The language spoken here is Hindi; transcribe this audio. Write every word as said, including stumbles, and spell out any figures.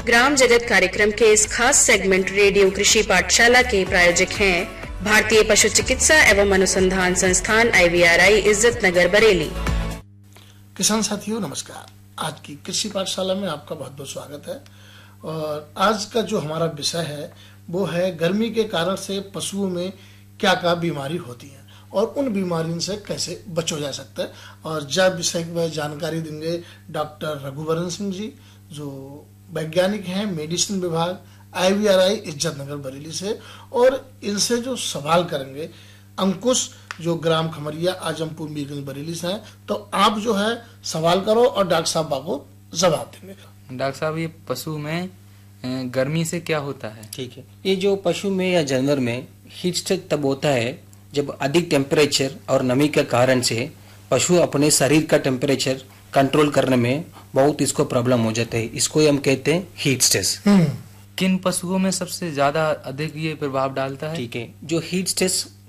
ग्राम जगत कार्यक्रम के इस खास सेगमेंट रेडियो कृषि पाठशाला के प्रायोजक हैं भारतीय पशु चिकित्सा एवं अनुसंधान संस्थान आई वी आर आई इज्जत नगर बरेली। किसान साथियों नमस्कार। आज की कृषि पाठशाला में आपका बहुत बहुत स्वागत है। और आज का जो हमारा विषय है वो है गर्मी के कारण से पशुओं में क्या क्या बीमारी होती है और उन बीमारियों से कैसे बचा जा सकता है। और जब विषय में जानकारी देंगे डॉक्टर रघुवरन सिंह जी, जो वैज्ञानिक हैं मेडिसिन विभाग आई वी आर आई इज्जत नगर बरेली से, और इनसे जो सवाल करेंगे अंकुश, जो ग्राम खमरिया आजमपुर मीरगंज बरेली से हैं। तो आप जो है सवाल करो और डॉक्टर साहब आपको जवाब देंगे। डॉक्टर साहब, ये पशु में गर्मी से क्या होता है? ठीक है। ये जो पशु में या जानवर में हीट स्ट्रेस तब होता है जब अधिक टेम्परेचर और नमी के कारण से पशु अपने शरीर का टेम्परेचर कंट्रोल करने में बहुत इसको प्रॉब्लम हो जाता है। इसको हम कहते हैं हीट स्ट्रेस। किन पशुओं में सबसे ज्यादा अधिक ये प्रभाव डालता है? ठीक है। जो हीट स्ट्रेस